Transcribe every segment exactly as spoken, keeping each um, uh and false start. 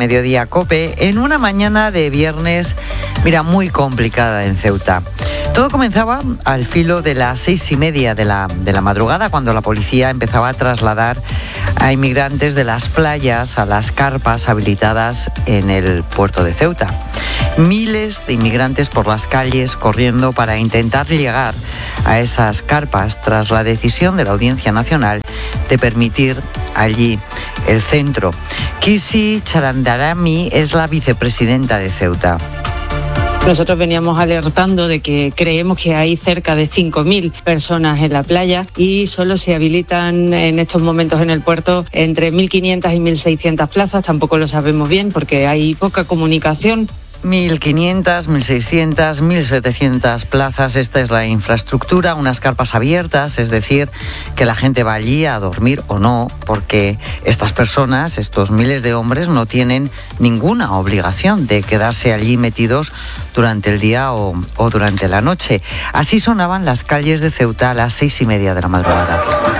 Mediodía COPE, en una mañana de viernes, mira, muy complicada en Ceuta. Todo comenzaba al filo de las seis y media de la, de la madrugada, cuando la policía empezaba a trasladar a inmigrantes de las playas a las carpas habilitadas en el puerto de Ceuta. Miles de inmigrantes por las calles corriendo para intentar llegar a esas carpas tras la decisión de la Audiencia Nacional de permitir allí el centro. Kisi Charandarami es la vicepresidenta de Ceuta. Nosotros veníamos alertando de que creemos que hay cerca de cinco mil personas en la playa y solo se habilitan en estos momentos en el puerto entre mil quinientas y mil seiscientas plazas. Tampoco lo sabemos bien porque hay poca comunicación. mil quinientas, mil seiscientas, mil setecientas plazas, esta es la infraestructura, unas carpas abiertas, es decir, que la gente va allí a dormir o no, porque estas personas, estos miles de hombres, no tienen ninguna obligación de quedarse allí metidos durante el día o, o durante la noche. Así sonaban las calles de Ceuta a las seis y media de la madrugada.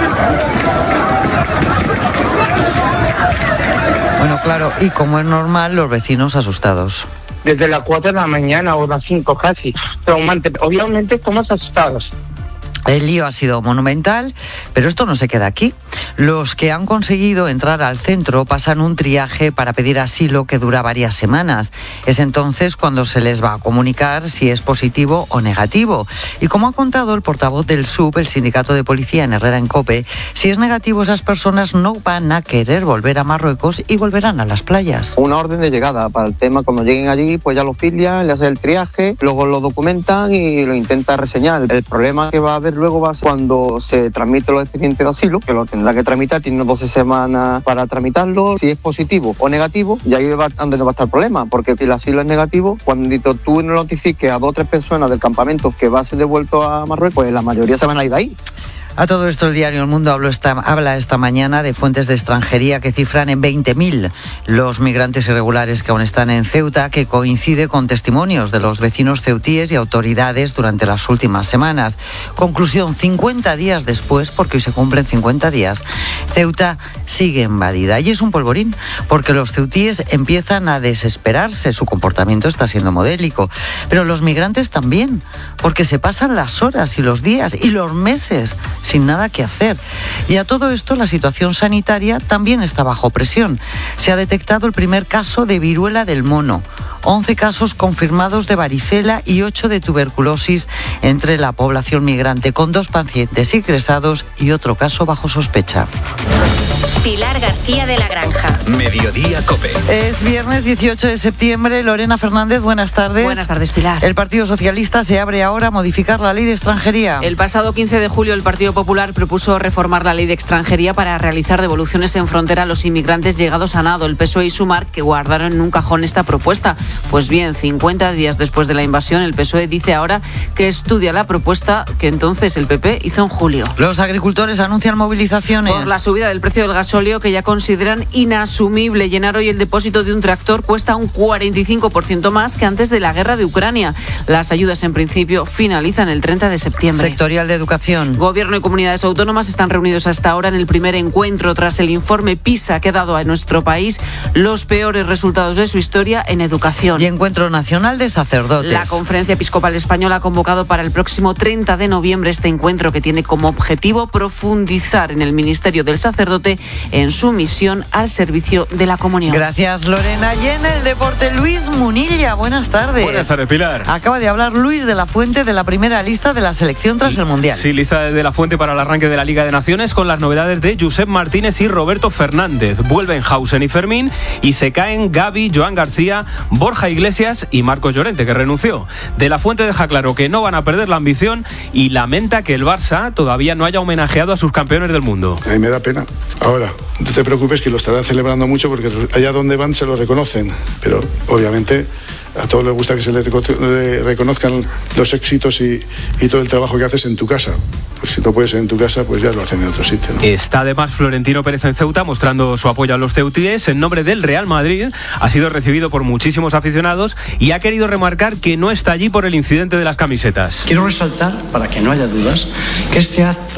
Bueno, claro, y como es normal, los vecinos asustados. Desde las cuatro de la mañana o las cinco casi, traumante. Obviamente estamos asustados. El lío ha sido monumental, pero esto no se queda aquí. Los que han conseguido entrar al centro pasan un triaje para pedir asilo que dura varias semanas. Es entonces cuando se les va a comunicar si es positivo o negativo. Y como ha contado el portavoz del S U B, el sindicato de policía en Herrera en COPE, si es negativo esas personas no van a querer volver a Marruecos y volverán a las playas. Una orden de llegada para el tema, cuando lleguen allí, pues ya lo filian, le hacen el triaje, luego lo documentan y lo intentan reseñar. El problema que va a haber luego va a ser cuando se tramite los expedientes de asilo, que lo tendrá que tramitar, tiene doce semanas para tramitarlo. Si es positivo o negativo, y ahí va donde no va a estar el problema, porque si el asilo es negativo, cuando tú no notifiques a dos o tres personas del campamento que va a ser devuelto a Marruecos, pues la mayoría se van a ir de ahí. A todo esto el diario El Mundo habló esta, habla esta mañana de fuentes de extranjería que cifran en veinte mil los migrantes irregulares que aún están en Ceuta, que coincide con testimonios de los vecinos ceutíes y autoridades durante las últimas semanas. Conclusión, cincuenta días después, porque hoy se cumplen cincuenta días, Ceuta sigue invadida. Y es un polvorín, porque los ceutíes empiezan a desesperarse, su comportamiento está siendo modélico, pero los migrantes también, porque se pasan las horas y los días y los meses sin nada que hacer. Y a todo esto la situación sanitaria también está bajo presión. Se ha detectado el primer caso de viruela del mono, once casos confirmados de varicela y ocho de tuberculosis entre la población migrante, con dos pacientes ingresados y otro caso bajo sospecha. Pilar García de la Granja. Mediodía COPE. Es viernes dieciocho de septiembre. Lorena Fernández, buenas tardes. Buenas tardes, Pilar. El Partido Socialista se abre ahora a modificar la ley de extranjería. El pasado quince de julio el Partido Popular propuso reformar la ley de extranjería para realizar devoluciones en frontera a los inmigrantes llegados a nado. El P S O E y Sumar que guardaron en un cajón esta propuesta. Pues bien, cincuenta días después de la invasión, el P S O E dice ahora que estudia la propuesta que entonces el P P hizo en julio. Los agricultores anuncian movilizaciones por la subida del precio del gasóleo, que ya consideran inasumible. Llenar hoy el depósito de un tractor cuesta un cuarenta y cinco por ciento más que antes de la guerra de Ucrania. Las ayudas en principio finalizan el treinta de septiembre. Sectorial de educación. Gobierno y comunidades autónomas están reunidos hasta ahora en el primer encuentro tras el informe PISA que ha dado a nuestro país los peores resultados de su historia en educación. Y encuentro nacional de sacerdotes. La Conferencia Episcopal Española ha convocado para el próximo treinta de noviembre este encuentro que tiene como objetivo profundizar en el ministerio del sacerdote en su misión al servicio de la comunión. Gracias, Lorena. Y en el deporte, Luis Munilla, buenas tardes. Buenas tardes, Pilar. Acaba de hablar Luis de la Fuente de la primera lista de la selección tras el Mundial. Sí, lista de la Fuente para el arranque de la Liga de Naciones con las novedades de Josep Martínez y Roberto Fernández. Vuelven Hausen y Fermín y se caen Gavi, Joan García, Borja Iglesias y Marcos Llorente, que renunció. De la Fuente deja claro que no van a perder la ambición y lamenta que el Barça todavía no haya homenajeado a sus campeones del mundo. A mí me da pena. Ahora, no te preocupes que lo estarán celebrando mucho porque allá donde van se lo reconocen, pero obviamente a todos les gusta que se les reconozcan los éxitos y, y todo el trabajo que haces en tu casa. Pues si no puedes ser en tu casa, pues ya lo hacen en otro sitio, ¿no? Está además Florentino Pérez en Ceuta mostrando su apoyo a los ceutíes. En nombre del Real Madrid ha sido recibido por muchísimos aficionados y ha querido remarcar que no está allí por el incidente de las camisetas. Quiero resaltar, para que no haya dudas, que este acto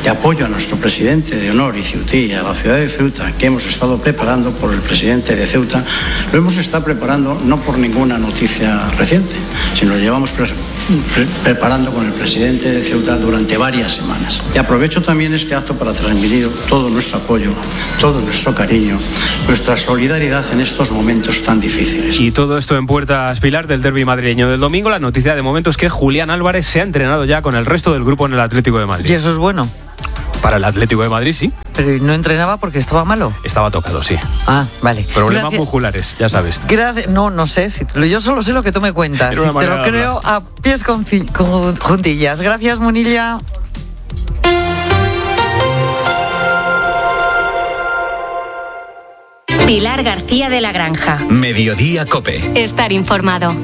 de apoyo a nuestro presidente de honor y Ceutí, a la ciudad de Ceuta, que hemos estado preparando por el presidente de Ceuta, lo hemos estado preparando no por ninguna noticia reciente, sino lo llevamos pre- pre- preparando con el presidente de Ceuta durante varias semanas. Y aprovecho también este acto para transmitir todo nuestro apoyo, todo nuestro cariño, nuestra solidaridad en estos momentos tan difíciles. Y todo esto en puertas, Pilar, del derbi madrileño del domingo. La noticia de momento es que Julián Álvarez se ha entrenado ya con el resto del grupo en el Atlético de Madrid. Y eso es bueno. Para el Atlético de Madrid, sí. Pero no entrenaba porque estaba malo. Estaba tocado, sí. Ah, vale. Problemas Gracias. musculares, ya sabes. Gracias. No, no sé. Si te lo- yo solo sé lo que tú me cuentas. Era una Si te lo manera de creo a pies con, ci- con juntillas. Gracias, Munilla. Pilar García de la Granja. Mediodía Cope. Estar informado.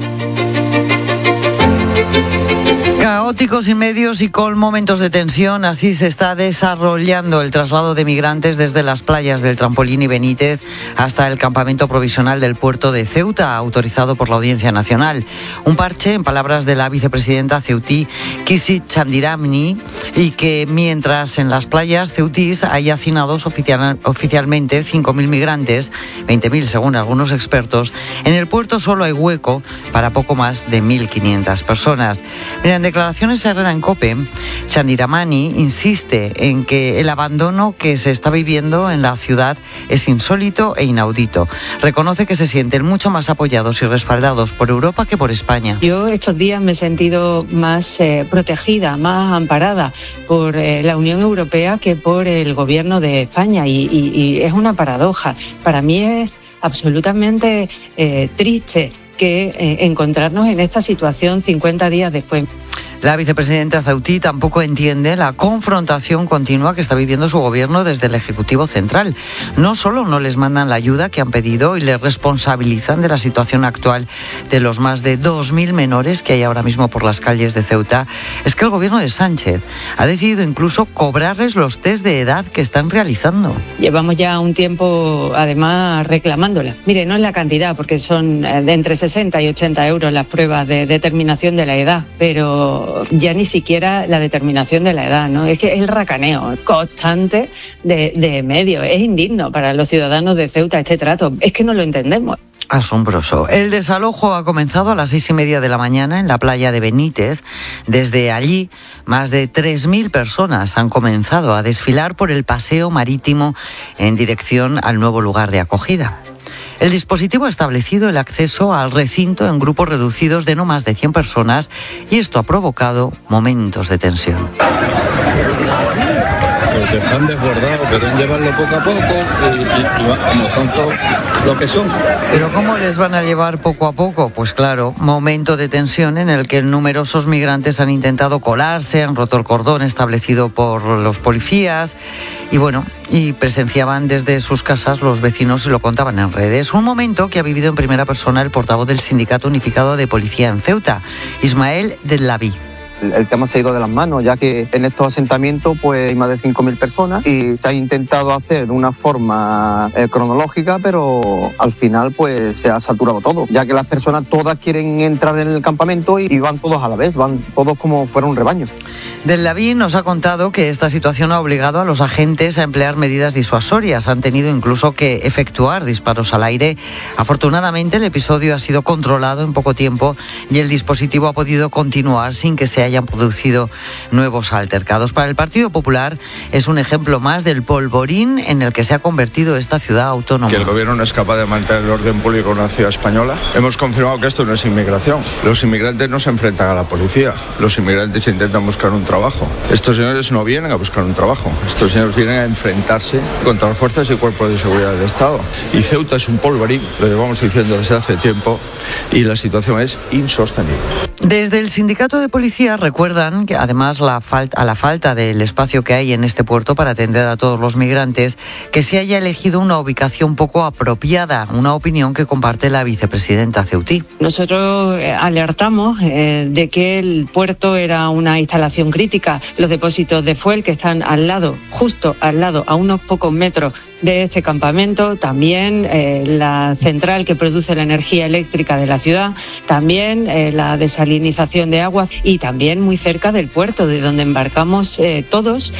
Caóticos sin medios y con momentos de tensión, así se está desarrollando el traslado de migrantes desde las playas del Trampolín y Benítez hasta el campamento provisional del puerto de Ceuta, autorizado por la Audiencia Nacional. Un parche, en palabras de la vicepresidenta ceutí, Kisi Chandiramni, y que mientras en las playas ceutís hay hacinados oficial, oficialmente cinco mil migrantes, veinte mil según algunos expertos, en el puerto solo hay hueco para poco más de mil quinientas personas. Mira, en declaraciones a Herrera en COPE, Chandiramani insiste en que el abandono que se está viviendo en la ciudad es insólito e inaudito. Reconoce que se sienten mucho más apoyados y respaldados por Europa que por España. Yo estos días me he sentido más eh, protegida, más amparada por eh, la Unión Europea que por el gobierno de España y, y, y es una paradoja. Para mí es absolutamente eh, triste que eh, encontrarnos en esta situación cincuenta días después. La vicepresidenta ceutí tampoco entiende la confrontación continua que está viviendo su gobierno desde el Ejecutivo Central. No solo no les mandan la ayuda que han pedido y les responsabilizan de la situación actual de los más de dos mil menores que hay ahora mismo por las calles de Ceuta, es que el gobierno de Sánchez ha decidido incluso cobrarles los test de edad que están realizando. Llevamos ya un tiempo, además, reclamándola. Mire, no es la cantidad, porque son de entre sesenta y ochenta euros las pruebas de determinación de la edad, pero ya ni siquiera la determinación de la edad, ¿no? Es que es el racaneo constante de, de medios. Es indigno para los ciudadanos de Ceuta este trato. Es que no lo entendemos. Asombroso. El desalojo ha comenzado a las seis y media de la mañana en la playa de Benítez. Desde allí, más de tres mil personas han comenzado a desfilar por el paseo marítimo en dirección al nuevo lugar de acogida. El dispositivo ha establecido el acceso al recinto en grupos reducidos de no más de cien personas y esto ha provocado momentos de tensión. Porque están desbordados, quieren llevarlo poco a poco y, y, y como son todos lo que son. ¿Pero cómo les van a llevar poco a poco? Pues claro, momento de tensión en el que numerosos migrantes han intentado colarse, han roto el cordón establecido por los policías y bueno, y presenciaban desde sus casas los vecinos y lo contaban en redes. Un momento que ha vivido en primera persona el portavoz del Sindicato Unificado de Policía en Ceuta, Ismael Del Laví. El tema se ha ido de las manos, ya que en estos asentamientos pues hay más de cinco mil personas y se ha intentado hacer de una forma eh, cronológica, pero al final pues se ha saturado todo, ya que las personas todas quieren entrar en el campamento y, y van todos a la vez, van todos como fuera un rebaño. Del Laví nos ha contado que esta situación ha obligado a los agentes a emplear medidas disuasorias. Han tenido incluso que efectuar disparos al aire. Afortunadamente el episodio ha sido controlado en poco tiempo y el dispositivo ha podido continuar sin que se hayan producido nuevos altercados. Para el Partido Popular es un ejemplo más del polvorín en el que se ha convertido esta ciudad autónoma. Que el gobierno no es capaz de mantener el orden público en una ciudad española. Hemos confirmado que esto no es inmigración. Los inmigrantes no se enfrentan a la policía. Los inmigrantes intentan buscar un trabajo. Estos señores no vienen a buscar un trabajo. Estos señores vienen a enfrentarse contra las fuerzas y cuerpos de seguridad del Estado. Y Ceuta es un polvorín, lo llevamos diciendo desde hace tiempo, y la situación es insostenible. Desde el sindicato de policía recuerdan que además la falta, a la falta del espacio que hay en este puerto para atender a todos los migrantes, que se haya elegido una ubicación poco apropiada, una opinión que comparte la vicepresidenta ceutí. Nosotros alertamos eh, de que el puerto era una instalación crítica. Los depósitos de fuel que están al lado, justo al lado, a unos pocos metros de este campamento, también eh, la central que produce la energía eléctrica de la ciudad, también eh, la desalinización de aguas y también muy cerca del puerto de donde embarcamos eh, todos.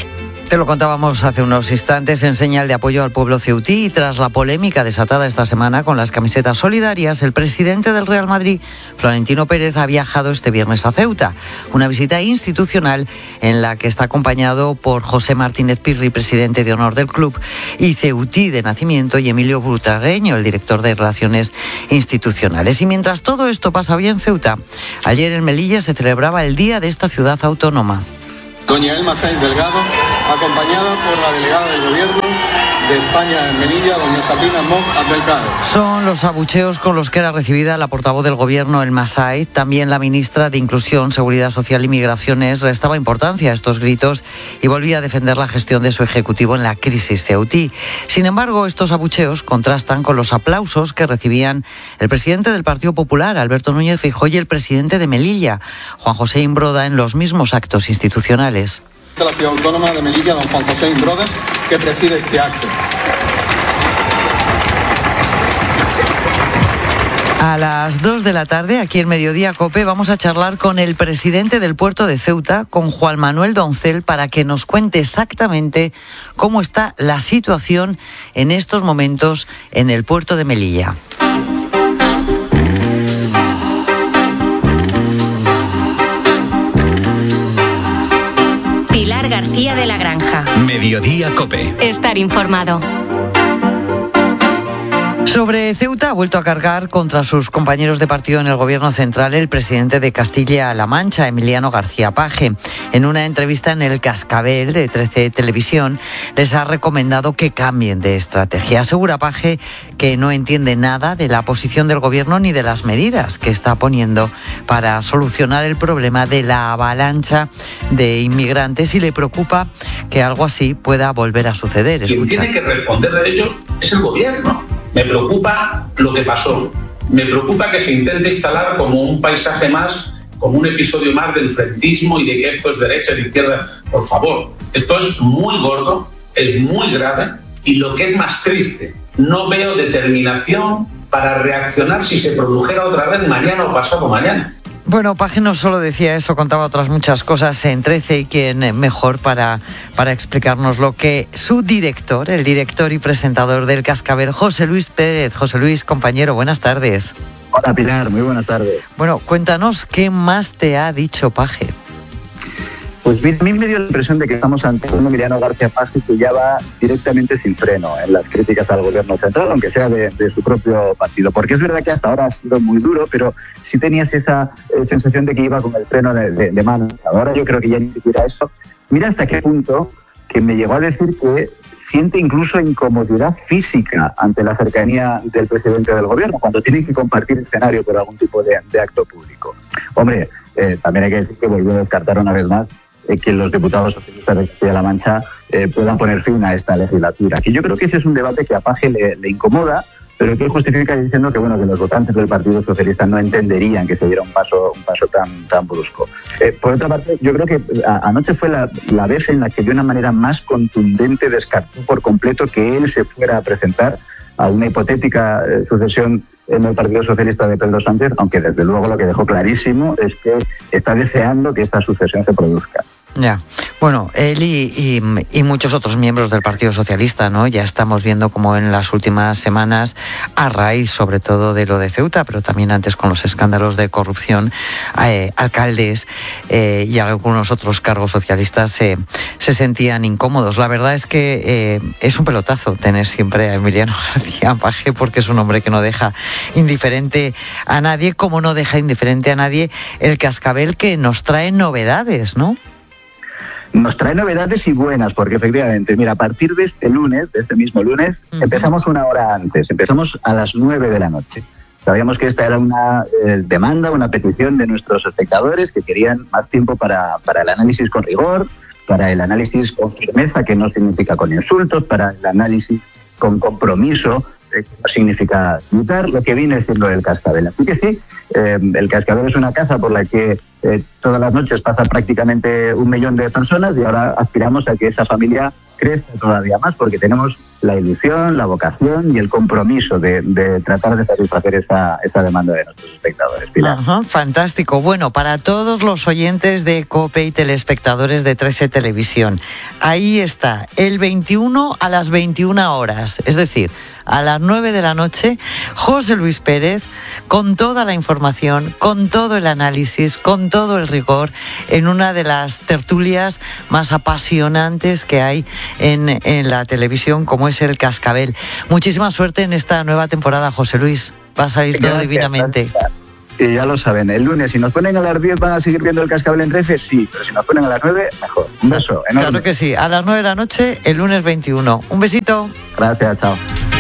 Te lo contábamos hace unos instantes en señal de apoyo al pueblo ceutí y tras la polémica desatada esta semana con las camisetas solidarias, el presidente del Real Madrid, Florentino Pérez, ha viajado este viernes a Ceuta. Una visita institucional en la que está acompañado por José Martínez Pirri, presidente de honor del club, y ceutí de nacimiento, y Emilio Butragueño, el director de Relaciones Institucionales. Y mientras todo esto pasa hoy en Ceuta, ayer en Melilla se celebraba el Día de esta ciudad autónoma. Doña Elma Sáenz Delgado, acompañada por la delegada del Gobierno de España en Melilla, doña Sabrina Mock Abdelkader. Son los abucheos con los que era recibida la portavoz del Gobierno, Elma Sáenz. También la ministra de Inclusión, Seguridad Social y Migraciones restaba importancia a estos gritos y volvía a defender la gestión de su ejecutivo en la crisis ceutí. Sin embargo, estos abucheos contrastan con los aplausos que recibían el presidente del Partido Popular, Alberto Núñez Feijóo, y el presidente de Melilla, Juan José Imbroda, en los mismos actos institucionales. De la ciudad autónoma de Melilla, don Juan José Imbroda, que preside este acto. A las dos de la tarde, aquí en Mediodía Cope, vamos a charlar con el presidente del puerto de Ceuta, con Juan Manuel Doncel, para que nos cuente exactamente cómo está la situación en estos momentos en el puerto de Melilla. Pilar García de la Granja. Mediodía Cope. Estar informado. Sobre Ceuta ha vuelto a cargar contra sus compañeros de partido en el Gobierno central el presidente de Castilla-La Mancha, Emiliano García Paje. En una entrevista en El Cascabel de trece Televisión, les ha recomendado que cambien de estrategia. Asegura Paje que no entiende nada de la posición del Gobierno ni de las medidas que está poniendo para solucionar el problema de la avalancha de inmigrantes y le preocupa que algo así pueda volver a suceder. Quien Escucha. tiene que responder de ello es el Gobierno. Me preocupa lo que pasó. Me preocupa que se intente instalar como un paisaje más, como un episodio más del frentismo y de que esto es derecha y de izquierda. Por favor, esto es muy gordo, es muy grave y lo que es más triste, no veo determinación para reaccionar si se produjera otra vez mañana o pasado mañana. Bueno, Paje no solo decía eso, contaba otras muchas cosas en trece y quién mejor para, para explicarnos lo que su director, el director y presentador del Cascabel, José Luis Pérez. José Luis, compañero, buenas tardes. Hola Pilar, muy buenas tardes. Bueno, cuéntanos qué más te ha dicho Paje. Pues a mí me dio la impresión de que estamos ante un Emiliano García Paje que ya va directamente sin freno en las críticas al Gobierno central, aunque sea de, de su propio partido. Porque es verdad que hasta ahora ha sido muy duro, pero sí tenías esa eh, sensación de que iba con el freno de, de, de mano. Ahora yo creo que ya ni siquiera eso. Mira hasta qué punto que me llegó a decir que siente incluso incomodidad física ante la cercanía del presidente del Gobierno, cuando tienen que compartir escenario por algún tipo de, de acto público. Hombre, eh, también hay que decir que volvió a descartar una vez más eh, que los diputados socialistas de Castilla-La Mancha eh, puedan poner fin a esta legislatura. Que yo creo que ese es un debate que a Paje le, le incomoda, pero que justifica diciendo que bueno que los votantes del Partido Socialista no entenderían que se diera un paso un paso tan tan brusco. Eh, por otra parte, yo creo que a, anoche fue la, la vez en la que de una manera más contundente descartó por completo que él se fuera a presentar a una hipotética eh, sucesión en el Partido Socialista de Pedro Sánchez, aunque desde luego lo que dejó clarísimo es que está deseando que esta sucesión se produzca. Ya, bueno, él y, y, y muchos otros miembros del Partido Socialista, ¿no? Ya estamos viendo como en las últimas semanas, a raíz sobre todo de lo de Ceuta, pero también antes con los escándalos de corrupción, eh, alcaldes eh, y algunos otros cargos socialistas eh, se sentían incómodos. La verdad es que eh, es un pelotazo tener siempre a Emiliano García Paje, porque es un hombre que no deja indiferente a nadie, como no deja indiferente a nadie el Cascabel, que nos trae novedades, ¿no? Nos trae novedades y buenas, porque efectivamente, mira, a partir de este lunes, de este mismo lunes, uh-huh. empezamos una hora antes, empezamos a las nueve de la noche. Sabíamos que esta era una eh, demanda, una petición de nuestros espectadores que querían más tiempo para, para el análisis con rigor, para el análisis con firmeza, que no significa con insultos, para el análisis con compromiso, eh, que no significa imitar, lo que viene siendo el Cascabel. Así que sí, eh, el Cascabel es una casa por la que eh, todas las noches pasa prácticamente un millón de personas y ahora aspiramos a que esa familia crezca todavía más, porque tenemos la ilusión, la vocación y el compromiso de, de tratar de satisfacer esa, esa demanda de nuestros espectadores, Pilar. Ajá, fantástico. Bueno, para todos los oyentes de COPE y telespectadores de trece Televisión, ahí está, el veintiuno a las veintiuna horas, es decir, a las nueve de la noche, José Luis Pérez, con toda la información, con todo el análisis, con todo el rigor, en una de las tertulias más apasionantes que hay en, en la televisión, como es El Cascabel. Muchísima suerte en esta nueva temporada, José Luis. Va a salir todo Gracias, divinamente. Gracias. Y ya lo saben, el lunes, si nos ponen a las diez, ¿van a seguir viendo El Cascabel en trece? Sí, pero si nos ponen a las nueve, mejor. Un beso enorme. Claro que sí, a las nueve de la noche, el lunes veintiuno. Un besito. Gracias, chao.